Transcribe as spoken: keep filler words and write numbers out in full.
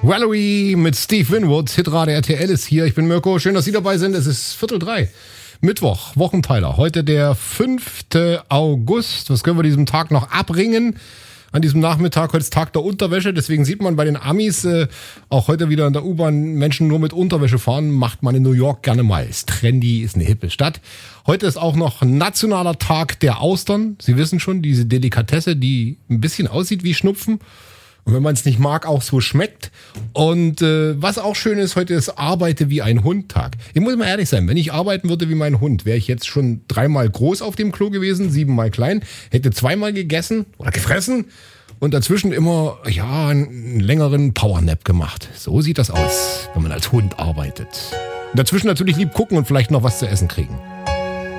Valerie mit Steve Winwood, Hitrate R T L ist hier. Ich bin Mirko, schön, dass Sie dabei sind. Es ist Viertel drei. Mittwoch, Wochenteiler. Heute der fünfte August. Was können wir diesem Tag noch abringen? An diesem Nachmittag, heute ist Tag der Unterwäsche, deswegen sieht man bei den Amis äh, auch heute wieder in der U-Bahn Menschen nur mit Unterwäsche fahren, macht man in New York gerne mal. Ist trendy, ist eine hippe Stadt. Heute ist auch noch nationaler Tag der Austern. Sie wissen schon, diese Delikatesse, die ein bisschen aussieht wie Schnupfen. Und wenn man es nicht mag, auch so schmeckt. Und äh, was auch schön ist, heute ist Arbeite wie ein Hund-Tag. Ich muss mal ehrlich sein, wenn ich arbeiten würde wie mein Hund, wäre ich jetzt schon dreimal groß auf dem Klo gewesen, siebenmal klein, hätte zweimal gegessen oder gefressen und dazwischen immer ja einen längeren Powernap gemacht. So sieht das aus, wenn man als Hund arbeitet. Und dazwischen natürlich lieb gucken und vielleicht noch was zu essen kriegen.